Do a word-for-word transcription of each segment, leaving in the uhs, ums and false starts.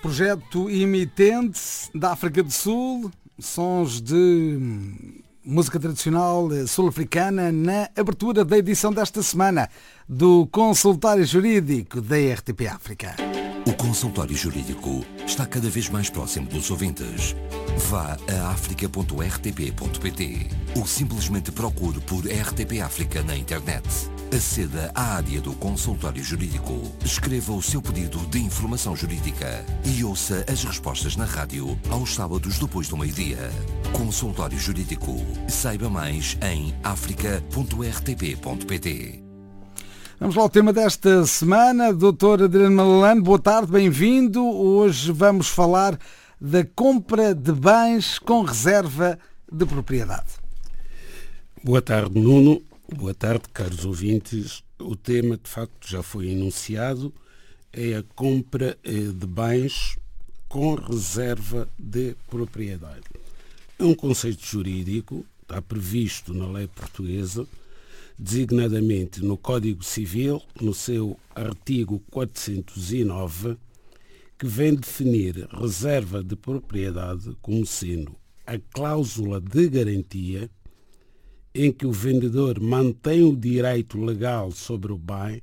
Projeto emitente da África do Sul, sons de música tradicional sul-africana na abertura da edição desta semana do Consultório Jurídico da R T P África. O Consultório Jurídico está cada vez mais próximo dos ouvintes. Vá a africa ponto r t p ponto p t ou simplesmente procure por R T P África na internet. Aceda à área do Consultório Jurídico, escreva o seu pedido de informação jurídica e ouça as respostas na rádio aos sábados depois do meio-dia. Consultório Jurídico. Saiba mais em africa ponto r t p ponto p t. Vamos lá ao tema desta semana. doutor Adriano Malalane, boa tarde, bem-vindo. Hoje vamos falar da compra de bens com reserva de propriedade. Boa tarde, Nuno. Boa tarde, caros ouvintes. O tema, de facto, já foi enunciado. É a compra de bens com reserva de propriedade. É um conceito jurídico, está previsto na lei portuguesa, designadamente no Código Civil, no seu artigo quatrocentos e nove, que vem definir reserva de propriedade como sendo a cláusula de garantia em que o vendedor mantém o direito legal sobre o bem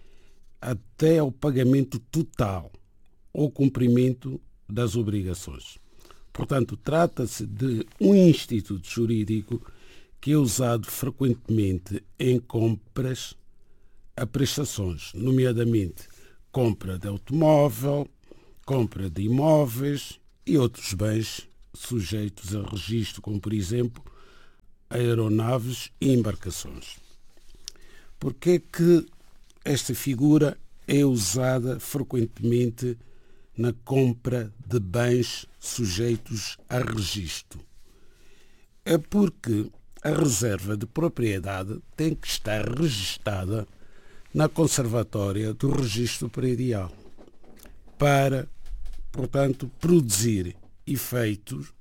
até ao pagamento total ou cumprimento das obrigações. Portanto, trata-se de um instituto jurídico que é usado frequentemente em compras a prestações, nomeadamente compra de automóvel, compra de imóveis e outros bens sujeitos a registro, como, por exemplo, aeronaves e embarcações. Por que é que esta figura é usada frequentemente na compra de bens sujeitos a registro? É porque a reserva de propriedade tem que estar registada na Conservatória do Registro Predial para, portanto, produzir efeitos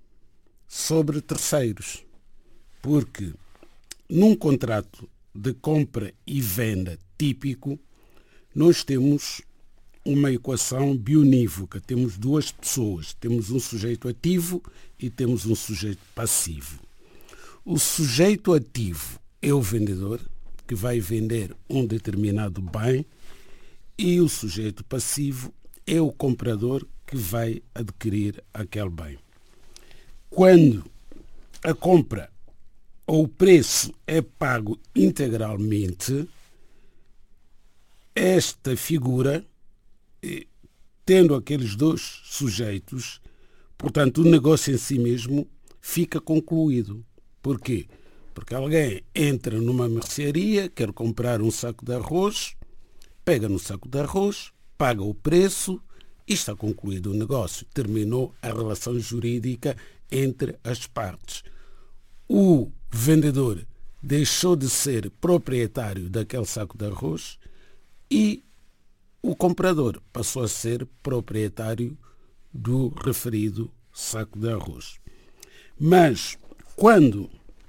sobre terceiros. Porque num contrato de compra e venda típico, nós temos uma equação bionívoca. Temos duas pessoas. Temos um sujeito ativo e temos um sujeito passivo. O sujeito ativo é o vendedor, que vai vender um determinado bem, e o sujeito passivo é o comprador, que vai adquirir aquele bem. Quando a compra ou o preço é pago integralmente, esta figura, tendo aqueles dois sujeitos, portanto, o negócio em si mesmo fica concluído. Por quê? Porque alguém entra numa mercearia, quer comprar um saco de arroz, pega no saco de arroz, paga o preço e está concluído o negócio. Terminou a relação jurídica entre as partes. O vendedor deixou de ser proprietário daquele saco de arroz e o comprador passou a ser proprietário do referido saco de arroz. Mas quando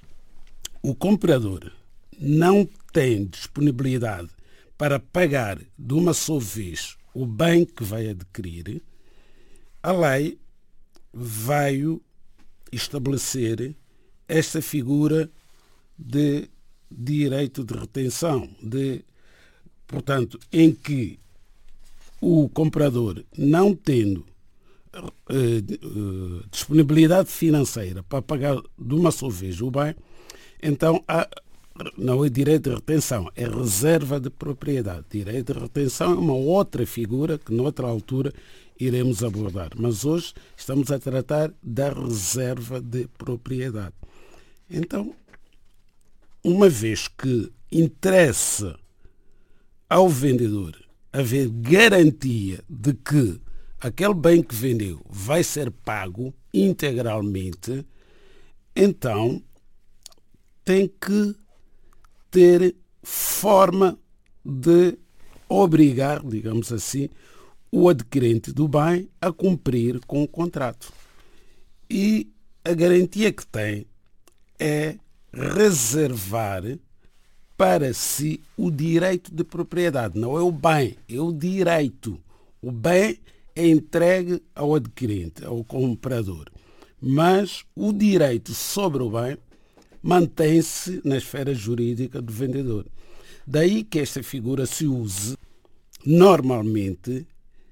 o comprador não tem disponibilidade para pagar de uma só vez o bem que vai adquirir, a lei vai estabelecer esta figura de direito de retenção, de, portanto, em que o comprador, não tendo eh, disponibilidade financeira para pagar de uma só vez o bem, então há, não é direito de retenção, é reserva de propriedade. Direito de retenção é uma outra figura que noutra altura iremos abordar, mas hoje estamos a tratar da reserva de propriedade. Então, uma vez que interessa ao vendedor haver garantia de que aquele bem que vendeu vai ser pago integralmente, então tem que ter forma de obrigar, digamos assim, o adquirente do bem a cumprir com o contrato. E a garantia que tem é reservar para si o direito de propriedade. Não é o bem, é o direito. O bem é entregue ao adquirente, ao comprador. Mas o direito sobre o bem mantém-se na esfera jurídica do vendedor. Daí que esta figura se use normalmente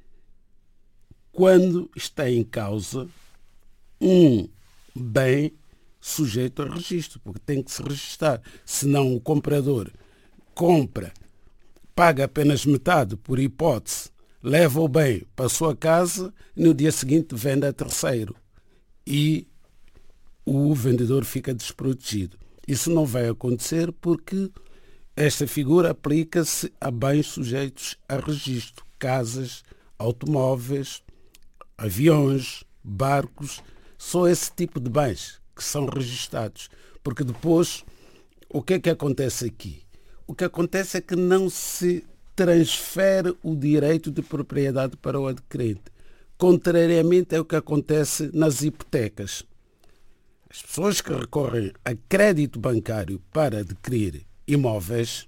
quando está em causa um bem sujeito a registro, porque tem que se registrar. Senão o comprador compra, paga apenas metade, por hipótese, leva o bem para a sua casa e no dia seguinte vende a terceiro. E o vendedor fica desprotegido. Isso não vai acontecer porque esta figura aplica-se a bens sujeitos a registro, casas, automóveis, aviões, barcos, só esse tipo de bens que são registados. Porque depois, o que é que acontece aqui? O que acontece é que não se transfere o direito de propriedade para o adquirente. Contrariamente ao que acontece nas hipotecas. As pessoas que recorrem a crédito bancário para adquirir imóveis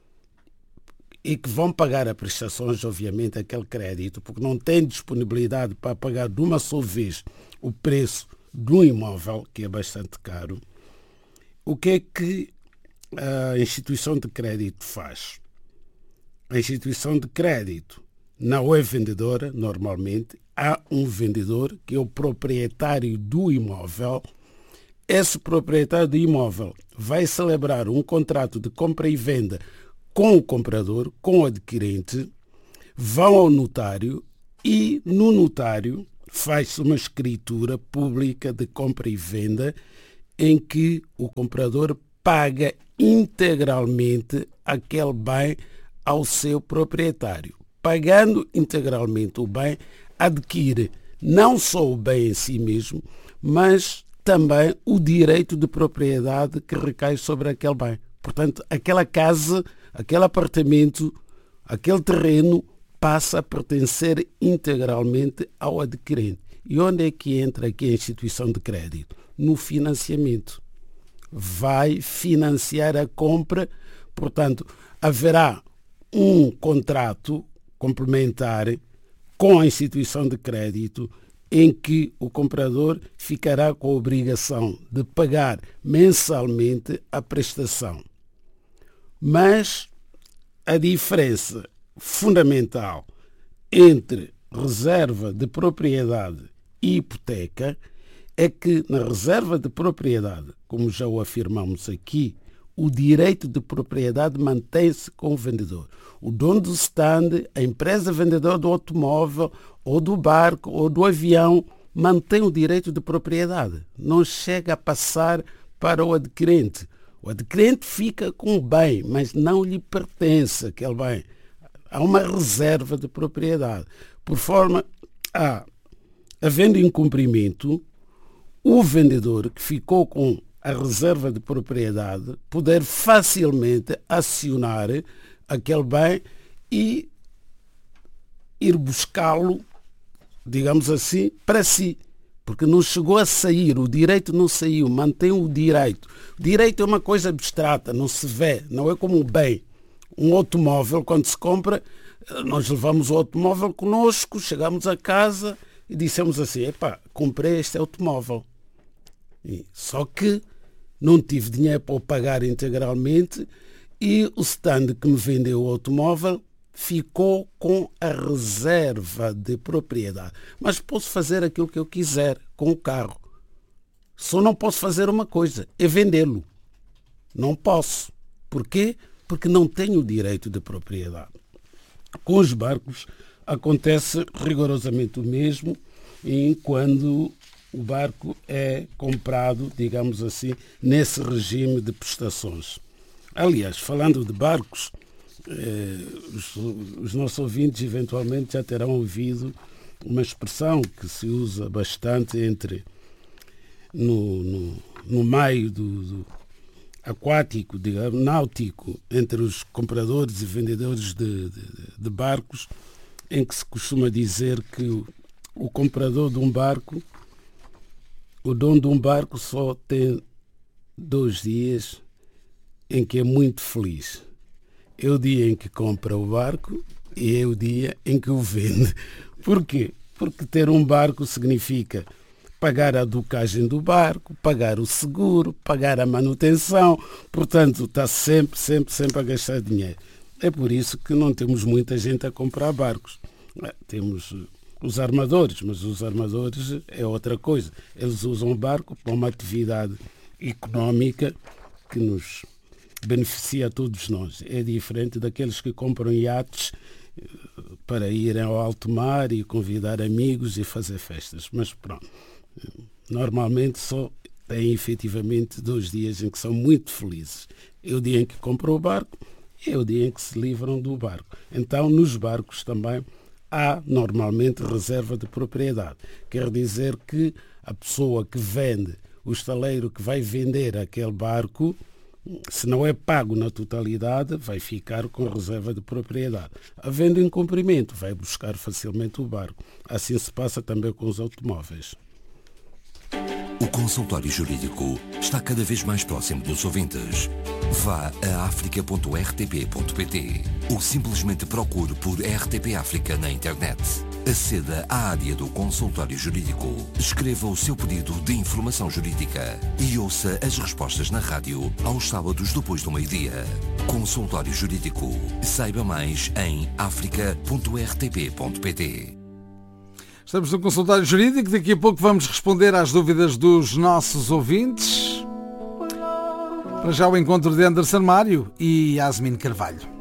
e que vão pagar a prestações, obviamente, aquele crédito, porque não têm disponibilidade para pagar de uma só vez o preço do imóvel, que é bastante caro, o que é que a instituição de crédito faz? A instituição de crédito não é vendedora, normalmente. Há um vendedor que é o proprietário do imóvel. Esse proprietário do imóvel vai celebrar um contrato de compra e venda com o comprador, com o adquirente, vão ao notário e no notário faz-se uma escritura pública de compra e venda em que o comprador paga integralmente aquele bem ao seu proprietário. Pagando integralmente o bem, adquire não só o bem em si mesmo, mas também o direito de propriedade que recai sobre aquele bem. Portanto, aquela casa, aquele apartamento, aquele terreno passa a pertencer integralmente ao adquirente. E onde é que entra aqui a instituição de crédito? No financiamento. Vai financiar a compra, portanto, haverá um contrato complementar com a instituição de crédito em que o comprador ficará com a obrigação de pagar mensalmente a prestação. Mas a diferença fundamental entre reserva de propriedade e hipoteca é que na reserva de propriedade, como já o afirmamos aqui, o direito de propriedade mantém-se com o vendedor. O dono do stand, a empresa vendedora do automóvel, ou do barco, ou do avião, mantém o direito de propriedade. Não chega a passar para o adquirente. O adquirente fica com o bem, mas não lhe pertence aquele bem. Há uma reserva de propriedade. Por forma a, havendo incumprimento, o vendedor que ficou com a reserva de propriedade poder facilmente acionar aquele bem e ir buscá-lo, digamos assim, para si. Porque não chegou a sair, o direito não saiu, mantém o direito. O direito é uma coisa abstrata, não se vê, não é como um bem. Um automóvel, quando se compra, nós levamos o automóvel conosco, chegamos a casa e dissemos assim, epá, comprei este automóvel. E, só que não tive dinheiro para o pagar integralmente e o stand que me vendeu o automóvel ficou com a reserva de propriedade. Mas posso fazer aquilo que eu quiser com o carro. Só não posso fazer uma coisa, é vendê-lo. Não posso. Porquê? Porque não tenho o direito de propriedade. Com os barcos acontece rigorosamente o mesmo em quando o barco é comprado, digamos assim, nesse regime de prestações. Aliás, falando de barcos, eh, os, os nossos ouvintes eventualmente já terão ouvido uma expressão que se usa bastante entre no, no, no meio do, do aquático, digamos, náutico, entre os compradores e vendedores de, de, de barcos, em que se costuma dizer que o, o comprador de um barco, o dono de um barco só tem dois dias em que é muito feliz. É o dia em que compra o barco e é o dia em que o vende. Porquê? Porque ter um barco significa pagar a docagem do barco, pagar o seguro, pagar a manutenção, portanto está sempre, sempre, sempre a gastar dinheiro. É por isso que não temos muita gente a comprar barcos. Temos os armadores, mas os armadores é outra coisa. Eles usam o barco para uma atividade económica que nos beneficia a todos nós. É diferente daqueles que compram iates para irem ao alto mar e convidar amigos e fazer festas. Mas pronto, normalmente só têm efetivamente dois dias em que são muito felizes. É o dia em que compram o barco e é o dia em que se livram do barco. Então, nos barcos também há normalmente reserva de propriedade. Quer dizer que a pessoa que vende, o estaleiro que vai vender aquele barco, se não é pago na totalidade, vai ficar com reserva de propriedade. Havendo incumprimento, vai buscar facilmente o barco. Assim se passa também com os automóveis. O consultório jurídico está cada vez mais próximo dos ouvintes. Vá a africa ponto r t p ponto p t ou simplesmente procure por R T P África na internet. Aceda à área do consultório jurídico, escreva o seu pedido de informação jurídica e ouça as respostas na rádio aos sábados depois do meio-dia. Consultório Jurídico. Saiba mais em africa ponto r t p ponto p t. Estamos no consultório jurídico, daqui a pouco vamos responder às dúvidas dos nossos ouvintes. Para já o encontro de Anderson Mário e Yasmin Carvalho.